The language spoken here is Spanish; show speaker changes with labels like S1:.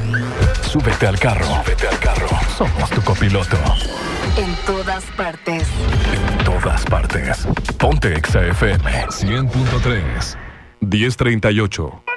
S1: Súbete al carro. Somos tu copiloto.
S2: En todas partes.
S1: En todas partes. Ponte Exa FM 100.3. 10:38.